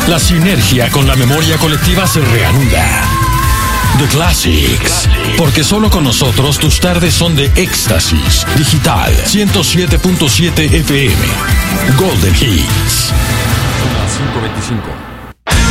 La sinergia con la memoria colectiva se reanuda. The Classics. Porque solo con nosotros tus tardes son de éxtasis. Digital 107.7 FM. Golden Hits. 525.